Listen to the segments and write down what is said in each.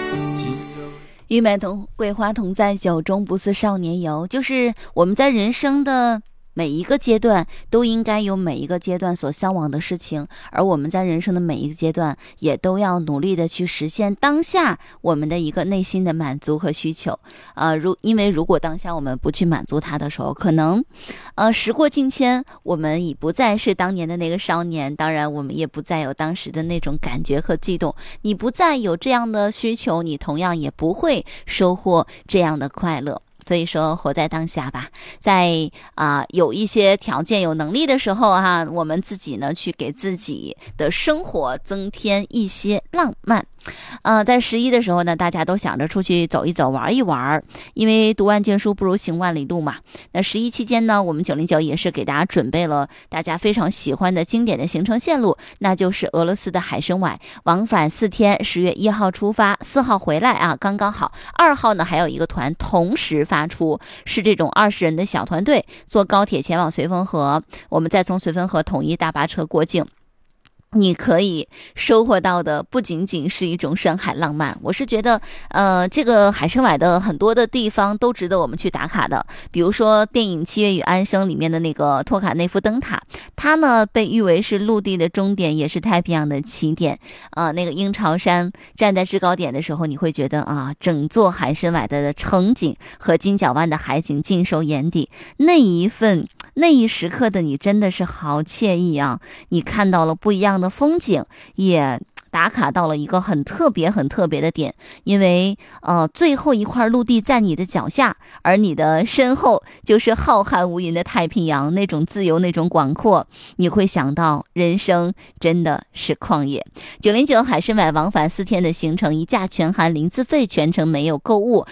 玉梅同桂花同在酒中，不似少年游。就是我们在人生的每一个阶段都应该有每一个阶段所向往的事情，而我们在人生的每一个阶段也都要努力的去实现当下我们的一个内心的满足和需求。因为如果当下我们不去满足它的时候，可能时过境迁，我们已不再是当年的那个少年，当然我们也不再有当时的那种感觉和悸动，你不再有这样的需求，你同样也不会收获这样的快乐。所以说活在当下吧，在有一些条件有能力的时候我们自己呢去给自己的生活增添一些浪漫。在11的时候呢，大家都想着出去走一走玩一玩，因为读万卷书不如行万里路嘛。那11期间呢，我们909也是给大家准备了大家非常喜欢的经典的行程线路，那就是俄罗斯的海参崴，往返4天，10月1号出发，4号回来刚刚好。2号呢还有一个团同时发出，是这种20人的小团队，坐高铁前往绥芬河，我们再从绥芬河统一大巴车过境。你可以收获到的不仅仅是一种深海浪漫，我是觉得这个海参崴的很多的地方都值得我们去打卡的。比如说电影《七月与安生》里面的那个托卡内夫灯塔，它呢被誉为是陆地的终点，也是太平洋的起点。那个鹰巢山站在制高点的时候，你会觉得整座海参崴的城景和金角湾的海景尽收眼底，那一时刻的你真的是好惬意啊！你看到了不一样的风景，也打卡到了一个很特别的点，因为最后一块陆地在你的脚下，而你的身后就是浩瀚无垠的太平洋，那种自由，那种广阔，你会想到人生真的是旷野。909海参崴往返4天的行程，一价全含零自费，全程没有购物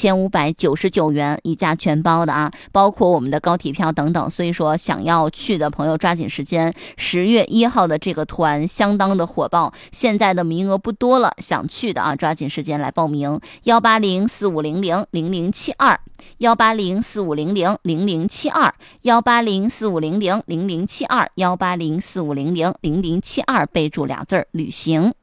，2599元一价全包的包括我们的高铁票等等。所以说想要去的朋友抓紧时间，10月1号的这个团相当的火爆，现在的名额不多了，想去的抓紧时间来报名，18045000072 18045000072 18045000072 18045000072，备注2字旅行。